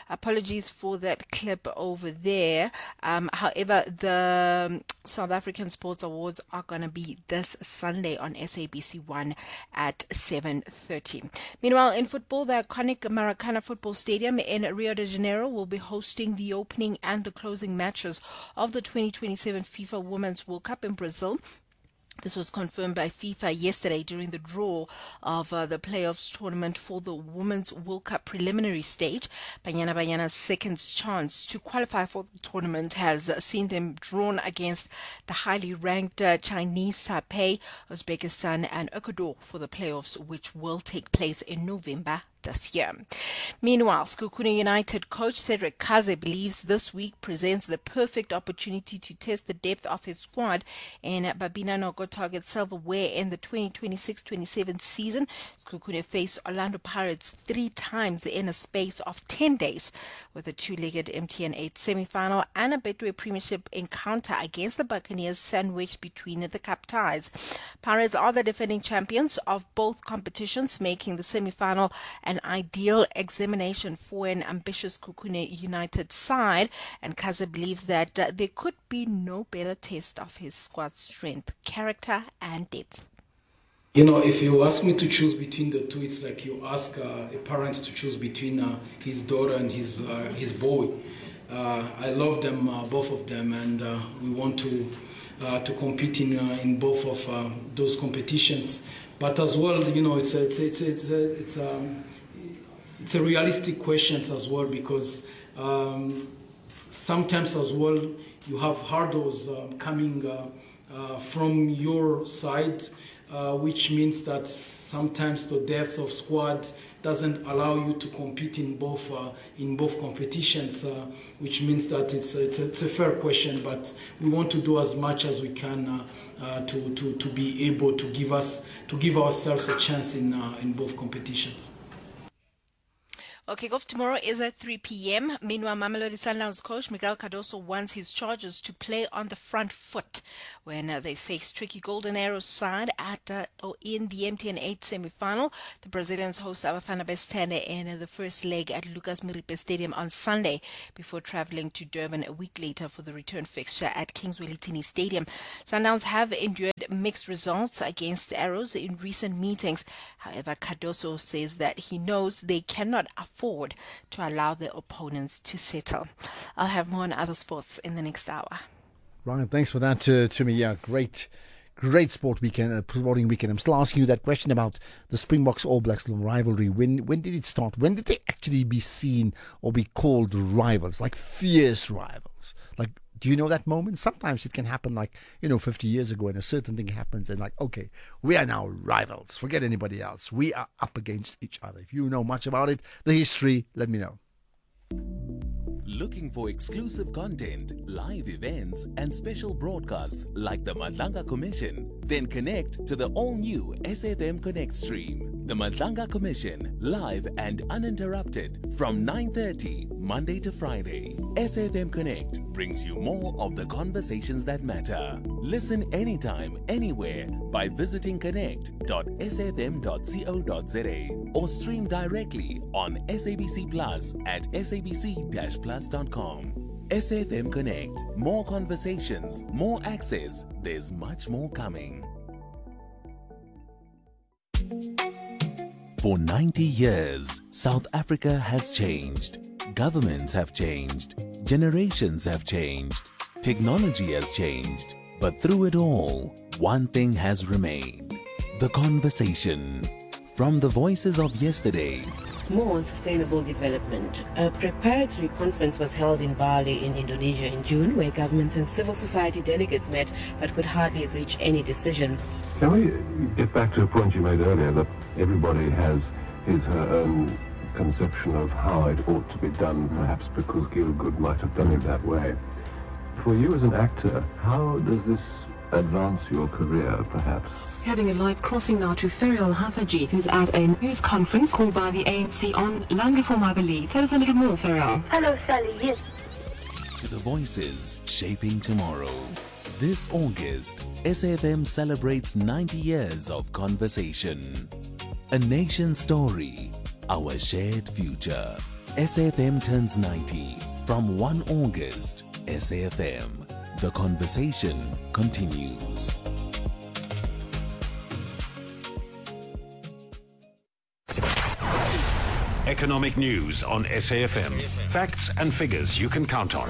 Apologies for that clip over there. However, the South African Sports Awards are going to be this Sunday on SABC 1 at 7:30. Meanwhile, in football, the iconic Maracana Football Stadium in Rio de Janeiro will be hosting the opening and the closing matches of the 2027 FIFA Women's World Cup in Brazil. This was confirmed by FIFA yesterday during the draw of the playoffs tournament for the Women's World Cup preliminary stage. Banyana Banyana's second chance to qualify for the tournament has seen them drawn against the highly ranked Chinese Taipei, Uzbekistan and Ecuador for the playoffs, which will take place in November this year. Meanwhile, Sekhukhune United coach Cedric Kaze believes this week presents the perfect opportunity to test the depth of his squad in Babina Nogo Target Silverware in the 2026-27 season. Sekhukhune faced Orlando Pirates 3 times in a space of 10 days with a 2-legged MTN 8 semi-final and a Betway Premiership encounter against the Buccaneers sandwiched between the cup ties. Pirates are the defending champions of both competitions, making the semi-final an ideal examination for an ambitious Sekhukhune United side, and Kaze believes that there could be no better test of his squad's strength, character and depth. You know, if you ask me to choose between the two, it's like you ask a parent to choose between his daughter and his boy. I love them, both of them, and we want to compete in both of those competitions. But as well, you know, it's a realistic question as well, because sometimes as well you have hurdles coming from your side, which means that sometimes the depth of squad doesn't allow you to compete in both competitions, which means that it's a fair question, but we want to do as much as we can to be able to give ourselves a chance in both competitions. Well, kickoff tomorrow is at 3 p.m. Meanwhile, Mamelodi Sundowns coach Miguel Cardoso wants his Chargers to play on the front foot when they face tricky Golden Arrows side in the MTN 8 semi-final. The Brazilians host Bafana Bafana in the first leg at Lucas Muripe Stadium on Sunday before traveling to Durban a week later for the return fixture at Kings Welitini Stadium. Sundowns have endured mixed results against Arrows in recent meetings. However, Cardoso says that he knows they cannot afford to allow their opponents to settle. I'll have more on other sports in the next hour. Ryan, thanks for that, Timmy. Yeah, great sporting weekend. I'm still asking you that question about the Springboks All Blacks rivalry. When did it start? When did they actually be seen or be called rivals, like fierce rivals? Like, do you know that moment? Sometimes it can happen 50 years ago, and a certain thing happens and okay, we are now rivals. Forget anybody else. We are up against each other. If you know much about it, the history, let me know. Looking for exclusive content, live events, and special broadcasts like the Madlanga Commission? Then connect to the all-new SAFM Connect stream. The Madlanga Commission, live and uninterrupted from 9:30 Monday to Friday. SAFM Connect brings you more of the conversations that matter. Listen anytime, anywhere by visiting connect.safm.co.za or stream directly on SABC Plus at sabc-plus.com. SAFM Connect. More conversations, more access. There's much more coming. For 90 years, South Africa has changed. Governments have changed. Generations have changed. Technology has changed. But through it all, one thing has remained. The conversation. From the voices of yesterday. More on sustainable development. A preparatory conference was held in Bali in Indonesia in June, where governments and civil society delegates met but could hardly reach any decisions. Can we get back to a point you made earlier, that everybody has her own conception of how it ought to be done, perhaps because Gielgud might have done it that way. For you as an actor, how does this advance your career, perhaps? Having a live crossing now to Ferial Hafaji, who's at a news conference called by the ANC on land reform, I believe. Tell us a little more, Ferial. Hello, Sally. Yes. To the voices shaping tomorrow. This August, SAFM celebrates 90 years of conversation. A nation's story, our shared future. SAFM turns 90 from 1 August. SAFM. The conversation continues. Economic news on SAFM. Facts and figures you can count on.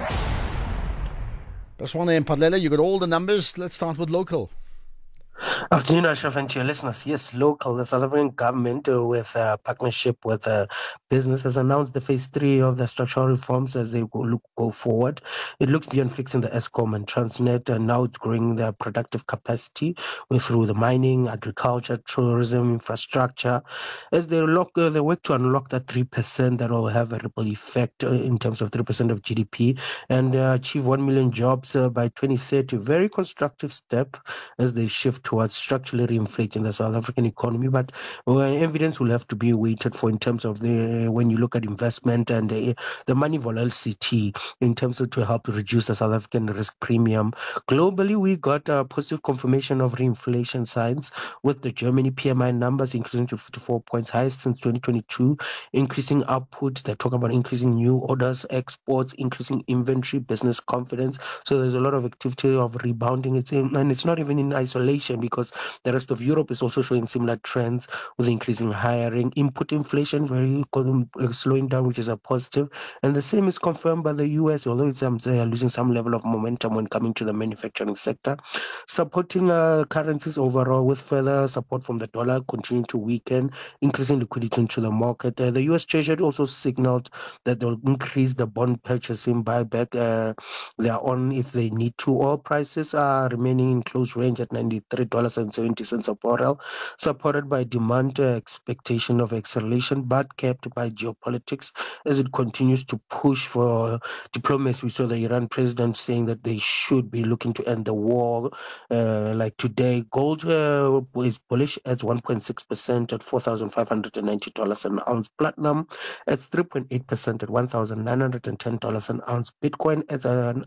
Raswana Mpadlela, you got all the numbers. Let's start with local. Afternoon, Ashraf, and to your listeners. Yes, local. The South African government, with a partnership with business, has announced the phase 3 of the structural reforms as they go forward. It looks beyond fixing the Eskom and Transnet, and now it's growing their productive capacity through the mining, agriculture, tourism, infrastructure, as they work to unlock that 3% that will have a ripple effect in terms of 3% of GDP and achieve 1 million jobs by 2030. Very constructive step as they shift towards structurally reinflating the South African economy, but evidence will have to be waited for in terms of when you look at investment and the money volatility in terms of to help reduce the South African risk premium. Globally, we got a positive confirmation of reinflation signs with the Germany PMI numbers increasing to 54 points, highest since 2022, increasing output. They talk about increasing new orders, exports, increasing inventory, business confidence. So there's a lot of activity of rebounding. And it's not even in isolation, because the rest of Europe is also showing similar trends with increasing hiring, input inflation very slowing down, which is a positive. And the same is confirmed by the US, although it's losing some level of momentum when coming to the manufacturing sector. Supporting currencies overall, with further support from the dollar continuing to weaken, increasing liquidity into the market. The US Treasury also signaled that they'll increase the bond purchasing buyback they are on if they need to. Oil prices are remaining in close range at $93.70 a barrel, supported by demand expectation of acceleration, but kept by geopolitics as it continues to push for diplomacy. We saw the Iran president saying that they should be looking to end the war. Like today, gold is bullish at 1.6% at $4,590 an ounce. Platinum at 3.8% at $1,910 an ounce. Bitcoin at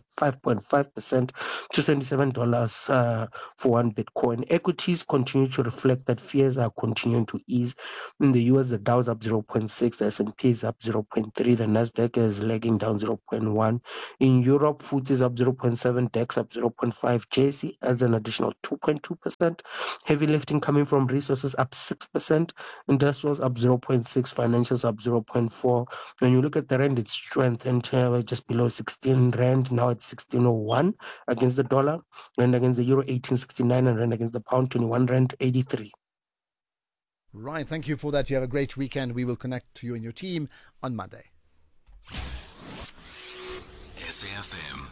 5.5% to $77 for one Bitcoin. Equities continue to reflect that fears are continuing to ease. In the US, the Dow's up 0.6, the S&P is up 0.3, the Nasdaq is lagging down 0.1. In Europe, FTSE is up 0.7, DAX up 0.5, JSE adds an additional 2.2%. Heavy lifting coming from resources up 6%, industrials up 0.6, financials up 0.4. When you look at the rand, it's strengthened just below 16 rand, now it's 16.01 against the dollar, rand against the euro 18.69, and rand against the pound 21 rand 83. Right, thank you for that. You have a great weekend. We will connect to you and your team on Monday. SAFM.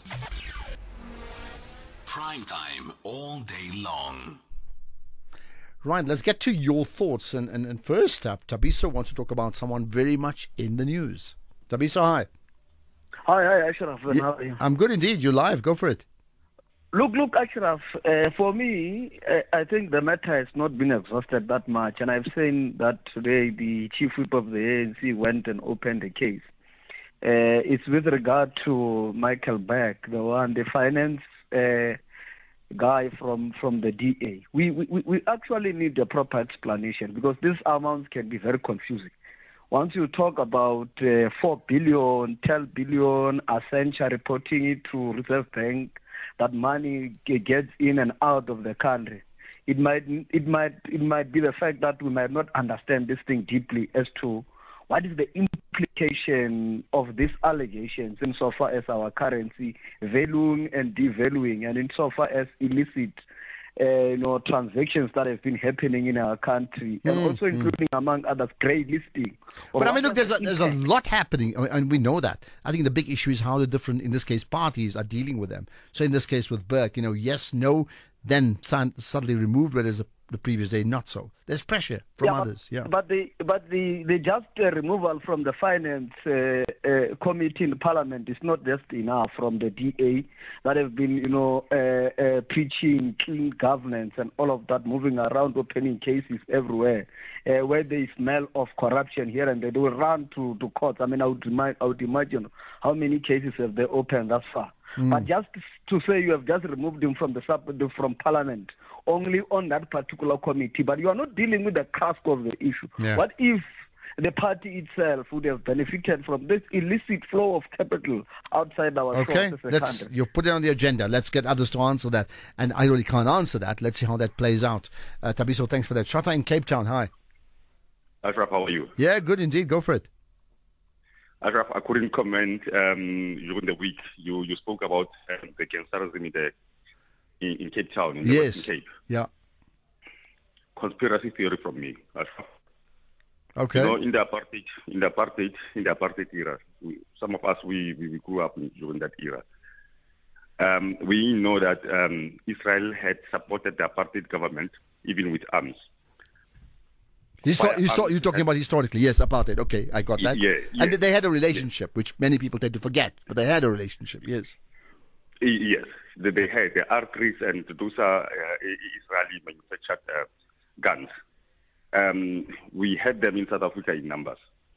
Prime time all day long. Right, let's get to your thoughts. And first up, Tabiso wants to talk about someone very much in the news. Tabiso, hi. Hi, Ashraf. How are you? I'm good indeed. You're live. Go for it. Look, Ashraf, for me, I think the matter has not been exhausted that much. And I've seen that today the chief whip of the ANC went and opened a case. It's with regard to Michael Beck, the finance guy from the DA. We actually need a proper explanation, because these amounts can be very confusing. Once you talk about 4 billion, 10 billion, Accenture reporting it to Reserve Bank, that money gets in and out of the country. It might be the fact that we might not understand this thing deeply as to what is the implication of these allegations insofar as our currency valuing and devaluing, and insofar as illicit transactions that have been happening in our country, and also including, among others, grey listing. But I mean, look, there's a lot happening, and we know that. I think the big issue is how the different, in this case, parties are dealing with them. So in this case with Burke, yes, no, then suddenly removed, whereas the previous day not so. There's pressure from others. But the just removal from the finance committee in Parliament is not just enough from the DA that have been, preaching clean governance and all of that, moving around, opening cases everywhere, where they smell of corruption here and they will run to courts. I mean, I would imagine how many cases have they opened thus far. But just to say you have just removed him from from Parliament only on that particular committee, but you are not dealing with the crux of the issue. Yeah. What if the party itself would have benefited from this illicit flow of capital outside our Okay, shores as a country. you've put it on the agenda. Let's get others to answer that. And I really can't answer that. Let's see how that plays out. Tabiso, thanks for that. Shata in Cape Town, hi. Ashraf, how are you? Yeah, good indeed. Go for it. Ashraf, I couldn't comment during the week. You spoke about the gangsterism in Cape Town, in the Western Cape. Yeah. Conspiracy theory from me, Ashraf. Okay. You know, in the apartheid era, some of us we grew up during that era. We know that Israel had supported the apartheid government even with arms. You're talking about historically, yes, apartheid. Okay, I got that. Yeah, and they had a relationship, which many people tend to forget, but they had a relationship, yes. Yes, they had the R3s and those are Israeli manufactured guns. We had them in South Africa in numbers.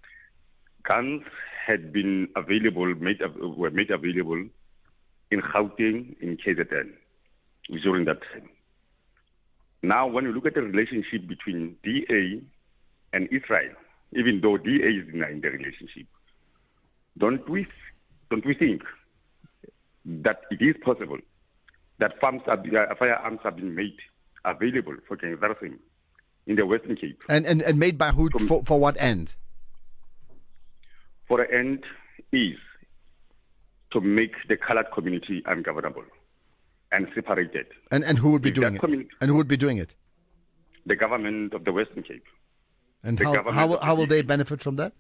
Guns had been were made available in Gauteng, in KZN during that time. Now, when you look at the relationship between DA and Israel, even though DA is denying the relationship, don't we think that it is possible that firearms have been made available for gangsterism in the Western Cape? And made by who? For what end? For the end is to make the colored community ungovernable and separated. And who would be doing it? And who would be doing it? The government of the Western Cape. And how will they benefit from that?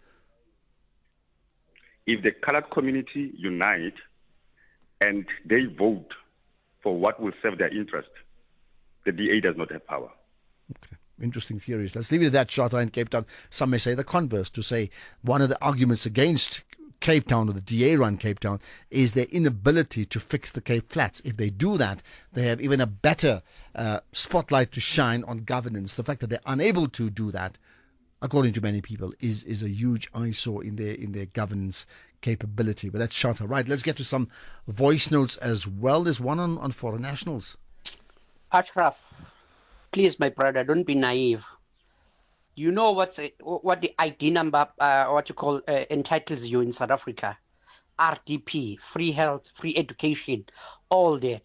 If the colored community unite and they vote for what will serve their interest, the DA does not have power. Okay. Interesting theories. Let's leave it at that, Shata in Cape Town. Some may say the converse, to say one of the arguments against Cape Town, or the DA-run Cape Town, is their inability to fix the Cape Flats. If they do that, they have even a better spotlight to shine on governance. The fact that they're unable to do that, according to many people, is a huge eyesore in their governance capability. But that's Shata. Right, let's get to some voice notes as well. There's one on foreign nationals. Ashraf, please, my brother, don't be naive. You know what the ID number, entitles you in South Africa? RDP, free health, free education, all that,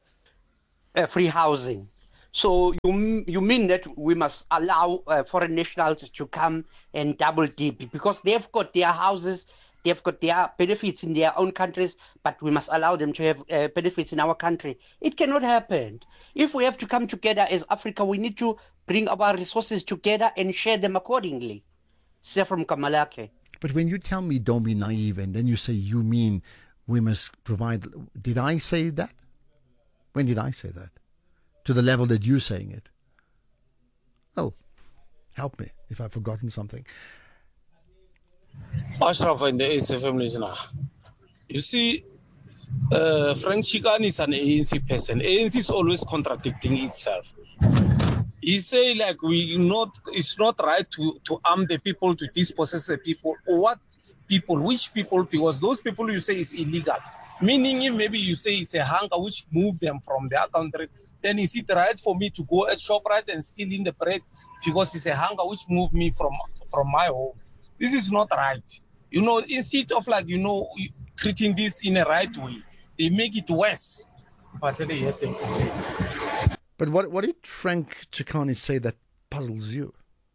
free housing. So you mean that we must allow foreign nationals to come and double dip because they've got their houses, they've got their benefits in their own countries, but we must allow them to have benefits in our country. It cannot happen. If we have to come together as Africa, we need to bring our resources together and share them accordingly. Say from Kamalake. But when you tell me don't be naive and then you say you mean we must provide, did I say that? When did I say that? To the level that you're saying it? Oh, help me if I've forgotten something. Ashraf and the SFM listener. You see, Frank Chikan is an ANC person. ANC is always contradicting itself. He say like it's not right to arm the people, to dispossess the people. What people? Which people? Because those people you say is illegal. Meaning if maybe you say it's a hunger which moved them from their country, then is it right for me to go at ShopRite and steal in the bread because it's a hunger which moved me from my home? This is not right. You know, instead of treating this in a right way, they make it worse. But what did Frank Chikani say that puzzles you?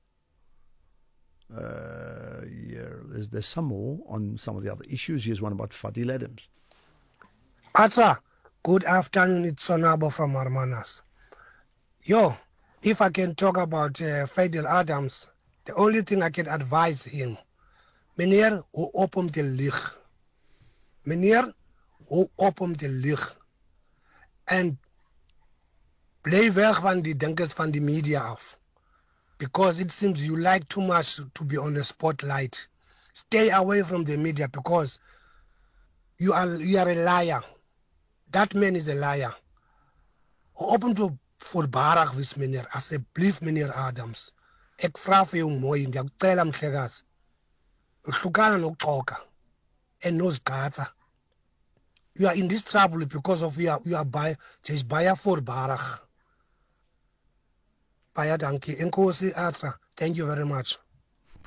There's some more on some of the other issues. Here's one about Fadil Adams. Atsa, good afternoon. It's Sonabo from Hermanas. If I can talk about Fadil Adams, the only thing I can advise him, meneer, hoe op om te lieg. Meneer, hoe op om te lieg. En blijf weg van die denkers van die media af. Because it seems you like too much to be on the spotlight. Stay away from the media because you are a liar. That man is a liar. Open to voorbarig wees, meneer. Asseblief, meneer Adams. Ek vra vir jou mooi, ndiyakucela mhlekazi. Uhlukana nokuxoka enozigqatha. You are in this trouble because of you are baie voorbarig. Baie dankie. Enkosi Atra. Thank you very much.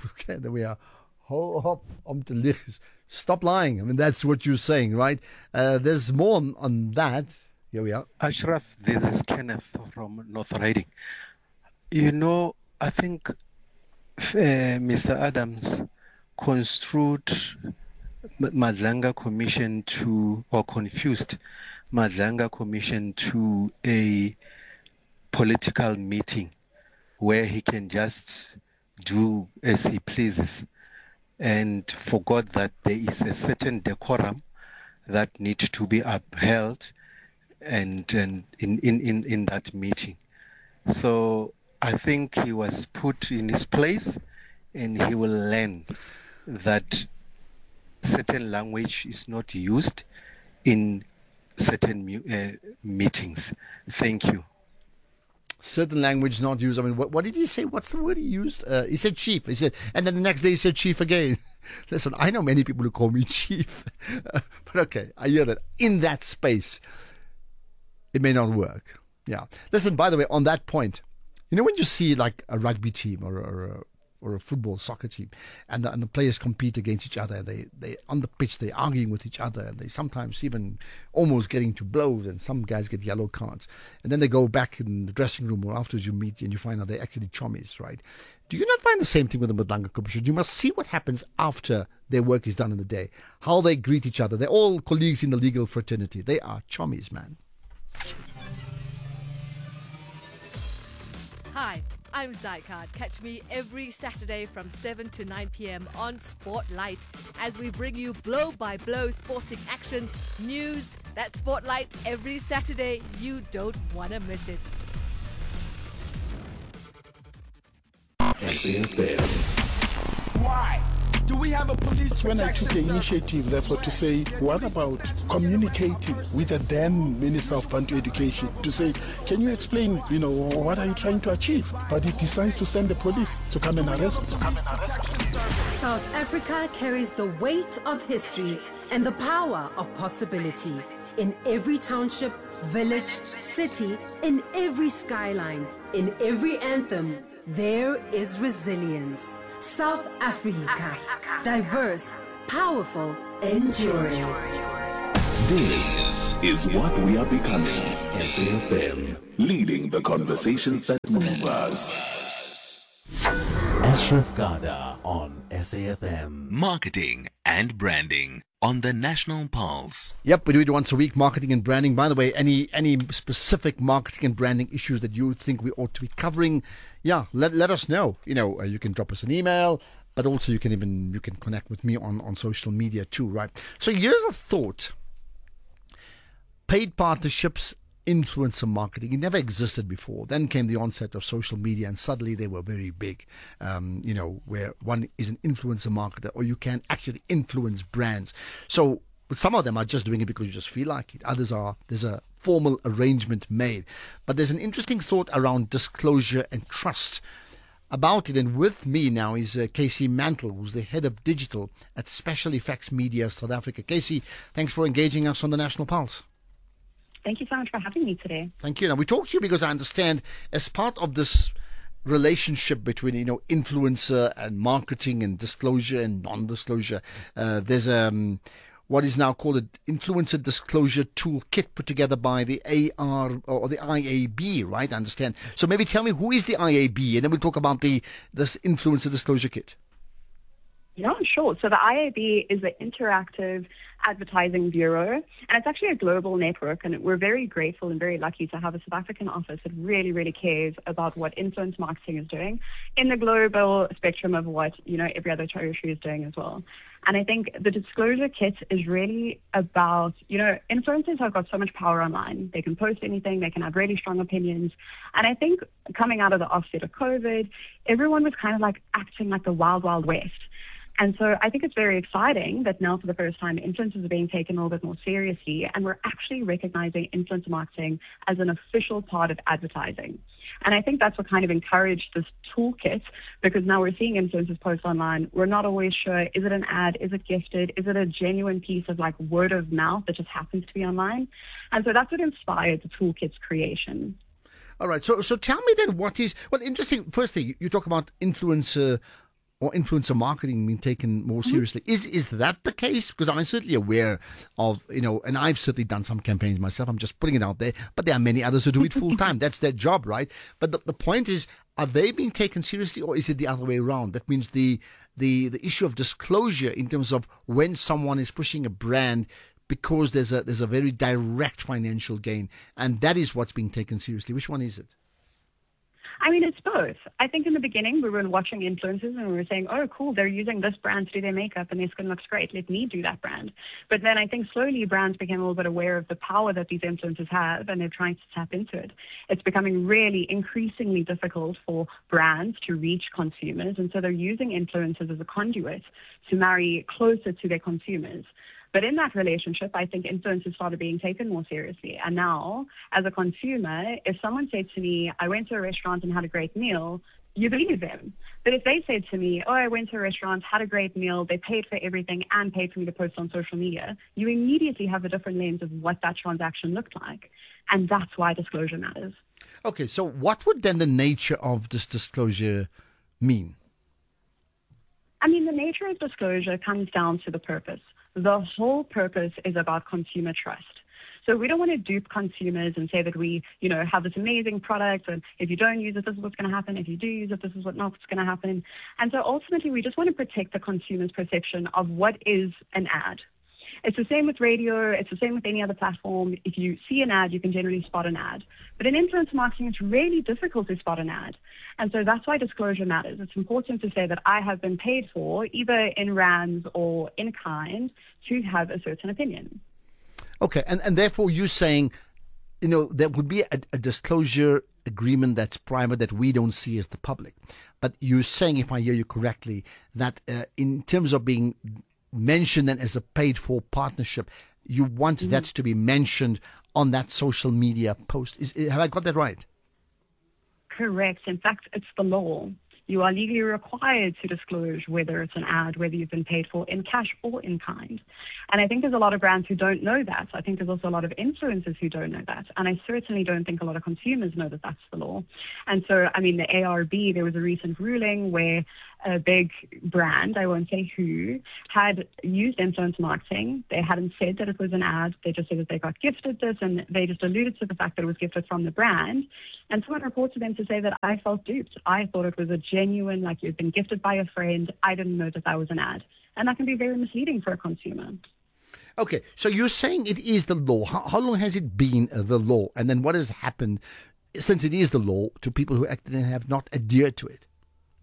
Okay, there we are. Hop om te lieg. Stop lying. I mean, that's what you're saying, right? There's more on that. Here we are. Ashraf, this is Kenneth from North Riding. You know, I think Mr. Adams construed Madlanga Commission confused Madlanga Commission to a political meeting where he can just do as he pleases, and forgot that there is a certain decorum that needs to be upheld and in that meeting. So I think he was put in his place, and he will learn that certain language is not used in certain meetings. Thank you. Certain language not used. I mean, what did he say? What's the word he used? He said chief. He said, and then the next day he said chief again. Listen, I know many people who call me chief, but okay, I hear that. In that space, it may not work. Yeah. Listen, by the way, on that point, you know when you see like a rugby team or a football soccer team, and the players compete against each other. They on the pitch, they're arguing with each other, and they sometimes even almost getting to blows, and some guys get yellow cards. And then they go back in the dressing room, or afterwards you meet and you find out they're actually chommies, right? Do you not find the same thing with the Madlanga Commission? You must see what happens after their work is done in the day, how they greet each other. They're all colleagues in the legal fraternity. They are chommies, man. Hi, I'm Zycard. Catch me every Saturday from 7 to 9 p.m. on Spotlight as we bring you blow-by-blow sporting action, news. That's Spotlight every Saturday. You don't want to miss it. Why do we have a police protection? When I took the initiative, therefore, to say, what about communicating with the then Minister of Bantu Education to say, can you explain, what are you trying to achieve? But he decides to send the police to come and arrest him. South Africa carries the weight of history and the power of possibility. In every township, village, city, in every skyline, in every anthem, there is resilience. South Africa, diverse, powerful, enduring. This is what we are becoming. SAFM, leading the conversations that move us. Ashraf Garda on SAFM. Marketing and branding on the National Pulse. Yep, we do it once a week, marketing and branding. By the way, any specific marketing and branding issues that you think we ought to be covering, yeah, let us know. You can drop us an email, but also you can connect with me on social media too, right? So here's a thought. Paid partnerships, influencer marketing, it never existed before. Then came the onset of social media, and suddenly they were very big, where one is an influencer marketer, or you can actually influence brands. So some of them are just doing it because you just feel like it. Others there's a formal arrangement made. But there's an interesting thought around disclosure and trust about it. And with me now is Casey Mantle, who's the head of digital at Special Effects Media South Africa. Casey, thanks for engaging us on the National Pulse. Thank you so much for having me today. Thank you. Now, we talked to you because I understand as part of this relationship between, influencer and marketing and disclosure and non-disclosure, there's what is now called an influencer disclosure toolkit put together by the AR or the IAB, right? I understand. So maybe tell me, who is the IAB? And then we'll talk about this influencer disclosure kit. Yeah, sure. So the IAB is the Interactive Advertising Bureau, and it's actually a global network, and we're very grateful and very lucky to have a South African office that really, really cares about what influence marketing is doing in the global spectrum of what, every other territory is doing as well. And I think the disclosure kit is really about, influencers have got so much power online. They can post anything. They can have really strong opinions. And I think coming out of the offset of COVID, everyone was kind of like acting like the wild, wild west. And so I think it's very exciting that now for the first time, influencers are being taken a little bit more seriously, and we're actually recognizing influencer marketing as an official part of advertising. And I think that's what kind of encouraged this toolkit, because now we're seeing influencers post online. We're not always sure, is it an ad? Is it gifted? Is it a genuine piece of like word of mouth that just happens to be online? And so that's what inspired the toolkit's creation. All right. So tell me then, interesting. First thing, you talk about influencer or influencer marketing being taken more seriously? Is that the case? Because I'm certainly aware of, and I've certainly done some campaigns myself. I'm just putting it out there. But there are many others who do it full time. That's their job, right? But the point is, are they being taken seriously, or is it the other way around? That means the issue of disclosure in terms of when someone is pushing a brand because there's a very direct financial gain, and that is what's being taken seriously. Which one is it? I mean, it's both. I think in the beginning we were watching influencers and we were saying, oh, cool, they're using this brand to do their makeup and their skin looks great. Let me do that brand. But then I think slowly brands became a little bit aware of the power that these influencers have, and they're trying to tap into it. It's becoming really increasingly difficult for brands to reach consumers, and so they're using influencers as a conduit to marry closer to their consumers. But in that relationship, I think influencers started being taken more seriously. And now, as a consumer, if someone said to me, I went to a restaurant and had a great meal, you believe them. But if they said to me, oh, I went to a restaurant, had a great meal, they paid for everything and paid for me to post on social media, you immediately have a different lens of what that transaction looked like. And that's why disclosure matters. Okay, so what would then the nature of this disclosure mean? I mean, the nature of disclosure comes down to the purpose. The whole purpose is about consumer trust. So we don't want to dupe consumers and say that we, have this amazing product, and if you don't use it, this is what's going to happen. If you do use it, this is what's going to happen. And so ultimately, we just want to protect the consumer's perception of what is an ad. It's the same with radio. It's the same with any other platform. If you see an ad, you can generally spot an ad. But in influencer marketing, it's really difficult to spot an ad. And so that's why disclosure matters. It's important to say that I have been paid for, either in rands or in kind, to have a certain opinion. Okay, and therefore you're saying, there would be a disclosure agreement that's private that we don't see as the public. But you're saying, if I hear you correctly, that in terms of being mentioned then as a paid-for partnership, you want that to be mentioned on that social media post. Have I got that right? Correct. In fact, it's the law. You are legally required to disclose whether it's an ad, whether you've been paid for in cash or in kind. And I think there's a lot of brands who don't know that. I think there's also a lot of influencers who don't know that. And I certainly don't think a lot of consumers know that that's the law. And so, I mean, the ARB, there was a recent ruling where a big brand, I won't say who, had used influencer marketing. They hadn't said that it was an ad. They just said that they got gifted this, and they just alluded to the fact that it was gifted from the brand. And someone reported them to say that I felt duped. I thought it was a genuine, like you've been gifted by a friend. I didn't know that was an ad. And that can be very misleading for a consumer. Okay, so you're saying it is the law. How long has it been the law? And then what has happened since it is the law to people who acted and have not adhered to it?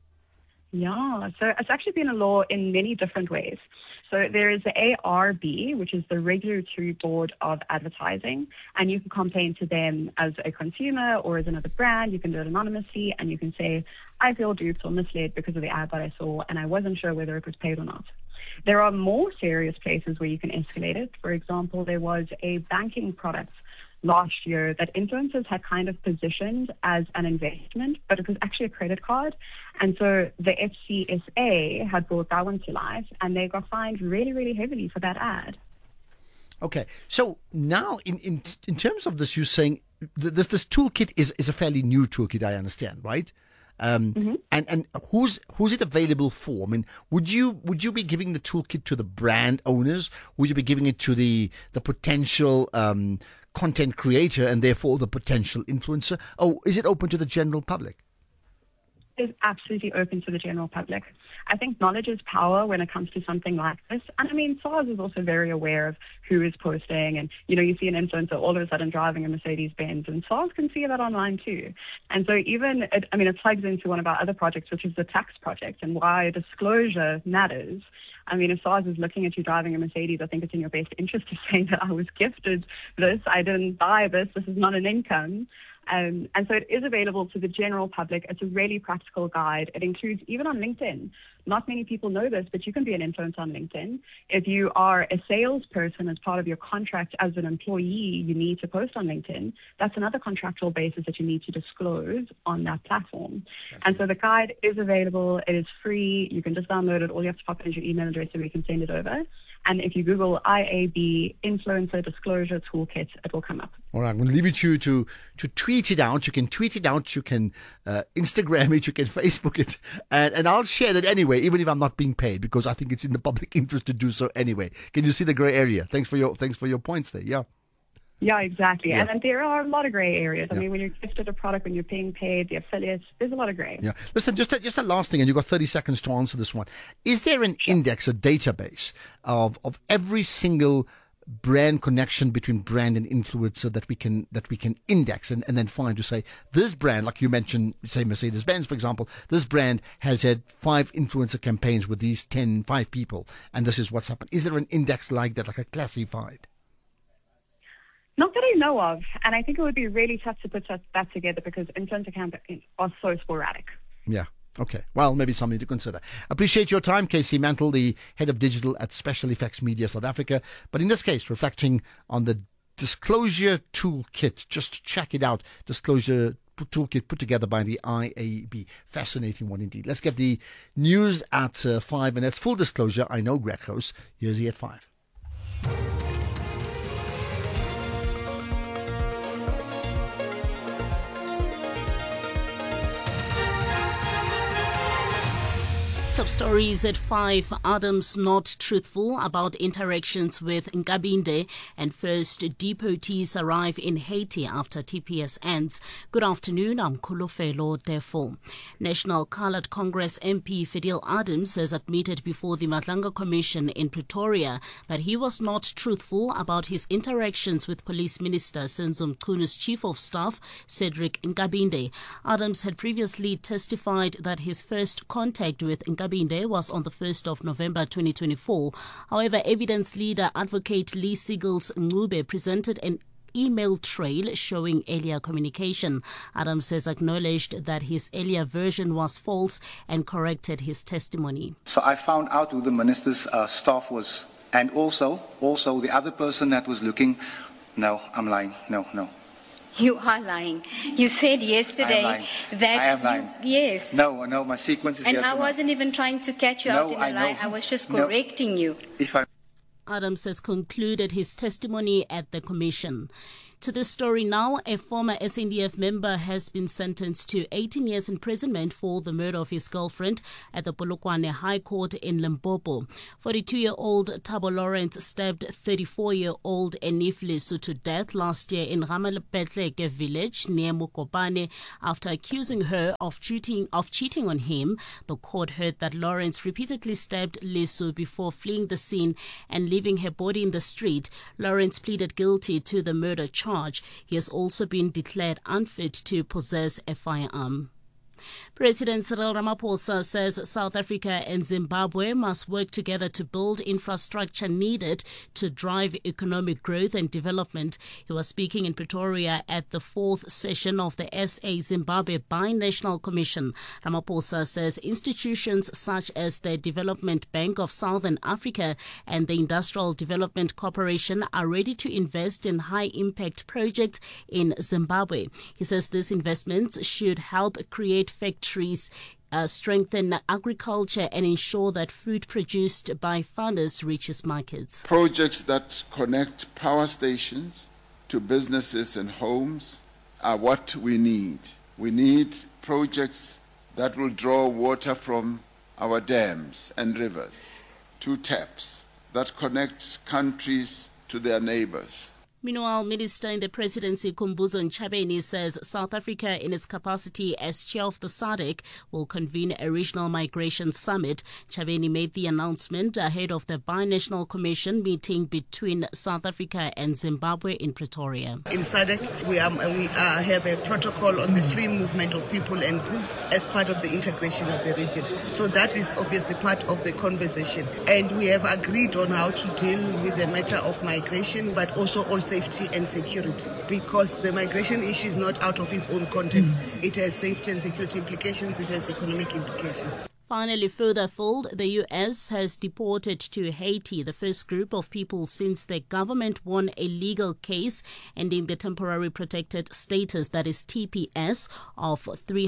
Yeah, so it's actually been a law in many different ways. So there is the ARB, which is the Regulatory Board of Advertising, and you can complain to them as a consumer or as another brand. You can do it anonymously, and you can say, I feel duped or misled because of the ad that I saw, and I wasn't sure whether it was paid or not. There are more serious places where you can escalate it. For example, there was a banking product last year that influencers had kind of positioned as an investment, but it was actually a credit card. And so the FCSA had brought that one to life, and they got fined really, really heavily for that ad. Okay, so now in terms of this, you're saying this toolkit is a fairly new toolkit, I understand, right? And who's it available for? I mean, would you be giving the toolkit to the brand owners? Would you be giving it to the potential content creator and therefore the potential influencer? Oh, is it open to the general public? It's absolutely open to the general public. I think knowledge is power when it comes to something like this. And I mean, SARS is also very aware of who is posting. And, you see an influencer all of a sudden driving a Mercedes-Benz, and SARS can see that online too. And so it plugs into one of our other projects, which is the tax project, and why disclosure matters. I mean, if SARS is looking at you driving a Mercedes, I think it's in your best interest to say that I was gifted this, I didn't buy this is not an income. And so it is available to the general public. It's a really practical guide. It includes, even on LinkedIn, not many people know this, but you can be an influencer on LinkedIn. If you are a salesperson, as part of your contract as an employee, you need to post on LinkedIn. That's another contractual basis that you need to disclose on that platform. And so the guide is available. It is free. You can just download it. All you have to pop in is your email address so we can send it over. And if you Google IAB Influencer Disclosure Toolkit, it will come up. All right, I'm going to leave it to you to tweet it out. You can tweet it out. You can Instagram it. You can Facebook it. And I'll share that anyway. anyway, even if I'm not being paid, because I think it's in the public interest to do so anyway. Can you see the grey area? Thanks for your points there. Yeah. Yeah, exactly. Yeah. And then there are a lot of grey areas. I Yeah. mean, when you're gifted a product, when you're being paid, the affiliates, there's a lot of grey. Yeah. Listen, just a last thing, and you've got 30 seconds to answer this one. Is there an index, a database of every single brand connection between brand and influencer that we can index and then find to say, this brand, like you mentioned, say Mercedes-Benz, for example, this brand has had 5 influencer campaigns with these 5 people, and this is what's happened. Is there an index like that, like a classified? Not that I know of. And I think it would be really tough to put that together because influencer campaigns are so sporadic. Yeah. Okay. Well, maybe something to consider. Appreciate your time, Casey Mantle, the head of digital at Special Effects Media South Africa. But in this case, reflecting on the disclosure toolkit. Just check it out. Disclosure toolkit put together by the IAB. Fascinating one indeed. Let's get the news at 5. And that's full disclosure. I know Greg House. Here's he at 5. Top stories at 5. Adams not truthful about interactions with Nkabinde, and first deportees arrive in Haiti after TPS ends. Good afternoon, I'm Kulofelo Defo. National Coloured Congress MP Fidel Adams has admitted before the Madlanga Commission in Pretoria that he was not truthful about his interactions with Police Minister Senzo Mchunu Chief of Staff Cedric Nkabinde. Adams had previously testified that his first contact with Nkabinde was on the 1st of November 2024. However, evidence leader advocate Lee Siegels Ngube presented an email trail showing earlier communication. Adams has acknowledged that his earlier version was false and corrected his testimony. So I found out who the minister's staff was, and also the other person that was looking. No, I'm lying. No. You are lying. You said yesterday that I am lying. Yes. No, my sequence is and here. I wasn't even trying to catch you out in a lie. I was just correcting you. Adams has concluded his testimony at the commission. To this story now, a former SNDF member has been sentenced to 18 years imprisonment for the murder of his girlfriend at the Polokwane High Court in Limpopo. 42-year-old Thabo Lawrence stabbed 34-year-old Enif Lesu to death last year in Ramalepetleke village near Mokopane after accusing her of cheating on him. The court heard that Lawrence repeatedly stabbed Lesu before fleeing the scene and leaving her body in the street. Lawrence pleaded guilty to the murder charge. He has also been declared unfit to possess a firearm. President Cyril Ramaphosa says South Africa and Zimbabwe must work together to build infrastructure needed to drive economic growth and development. He was speaking in Pretoria at the 4th session of the SA Zimbabwe Binational Commission. Ramaphosa says institutions such as the Development Bank of Southern Africa and the Industrial Development Corporation are ready to invest in high-impact projects in Zimbabwe. He says these investments should help create factories, strengthen agriculture and ensure that food produced by farmers reaches markets. Projects that connect power stations to businesses and homes are what we need. We need projects that will draw water from our dams and rivers to taps that connect countries to their neighbors. Meanwhile, Minister in the Presidency Khumbudzo Ntshavheni says South Africa, in its capacity as chair of the SADC, will convene a regional migration summit. Ntshavheni made the announcement ahead of the Binational Commission meeting between South Africa and Zimbabwe in Pretoria. In SADC, we have a protocol on the free movement of people and goods as part of the integration of the region. So that is obviously part of the conversation. And we have agreed on how to deal with the matter of migration, but also safety and security, because the migration issue is not out of its own context. It has safety and security implications, it has economic implications. Finally, further afield, the U.S. has deported to Haiti the first group of people since the government won a legal case ending the temporary protected status, that is TPS, of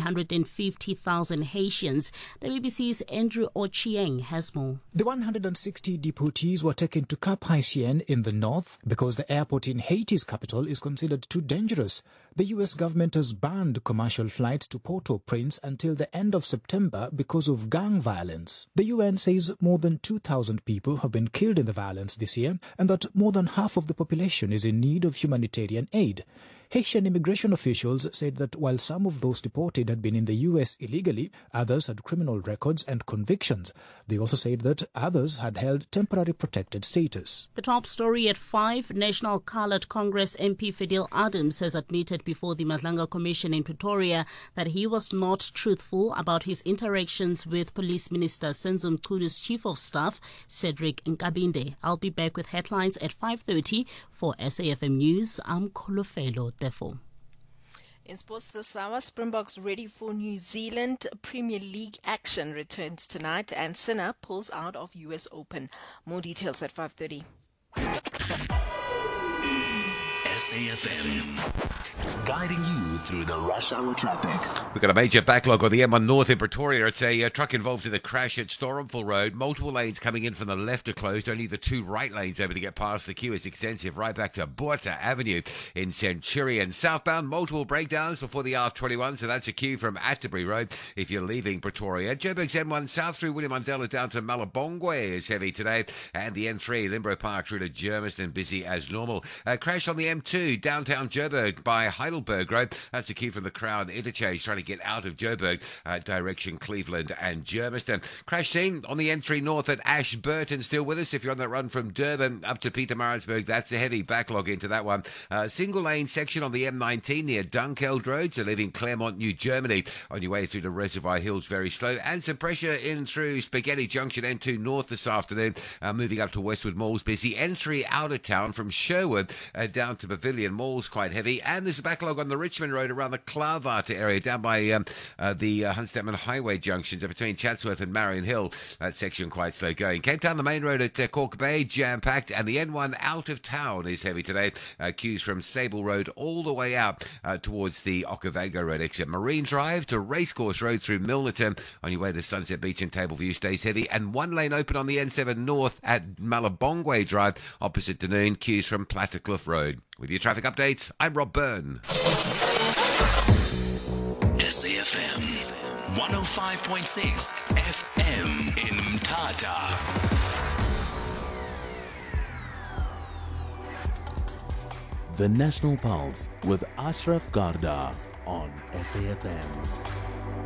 350,000 Haitians. The BBC's Andrew Ochieng has more. The 160 deportees were taken to Cap Haitien in the north because the airport in Haiti's capital is considered too dangerous. The U.S. government has banned commercial flights to Port-au-Prince until the end of September because of gang violence. The UN says more than 2,000 people have been killed in the violence this year and that more than half of the population is in need of humanitarian aid. Haitian immigration officials said that while some of those deported had been in the U.S. illegally, others had criminal records and convictions. They also said that others had held temporary protected status. The top story at 5, National Coloured Congress MP Fidel Adams has admitted before the Madlanga Commission in Pretoria that he was not truthful about his interactions with Police Minister Senzo Mchulu's Chief of Staff, Cedric Nkabinde. I'll be back with headlines at 5:30 for SAFM News. I'm Kolofelo. Therefore. In sports this hour, Springboks ready for New Zealand Premier League action returns tonight and Sinner pulls out of US Open. More details at 5:30. SAFM, guiding you through the rush hour traffic. We've got a major backlog on the M1 North in Pretoria. It's a truck involved in a crash at Stormville Road. Multiple lanes coming in from the left are closed. Only the 2 right lanes able to get past. The queue is extensive right back to Botha Avenue in Centurion. Southbound, multiple breakdowns before the R21, so that's a queue from Atterbury Road if you're leaving Pretoria. Joburg's M1 South through William Mandela down to Malabongwe is heavy today. And the N3, Limbro Park through to Germiston, busy as normal. Crash on the M2, downtown Joburg by Heidelberg Road. That's a queue from the Crown Interchange trying to get out of Joburg, direction Cleveland and Germiston. Crash scene on the N3 North at Ashburton. Still with us if you're on that run from Durban up to Pietermaritzburg. That's a heavy backlog into that one. Single lane section on the M19 near Dunkeld Road, so leaving Claremont, New Germany on your way through to Reservoir Hills, very slow. And some pressure in through Spaghetti Junction N2 North this afternoon, moving up to Westwood Malls, busy. N3 out of town from Sherwood down to Pavilion Malls, quite heavy. And there's a backlog on the Richmond Road around the Klaarwater area, down by the Hunstedman Highway junctions between Chatsworth and Marion Hill. That section quite slow going. Cape Town, the main road at Cork Bay, jam-packed, and the N1 out of town is heavy today. Queues from Sable Road all the way out towards the Okavango Road exit. Marine Drive to Racecourse Road through Milnerton on your way to Sunset Beach and Tableview stays heavy, and 1 lane open on the N7 North at Malabongwe Drive opposite Dunoon. Queues from Plattercliff Road. With your traffic updates, I'm Rob Byrne. SAFM 105.6 FM in Mthatha. The National Pulse with Ashraf Garda on SAFM.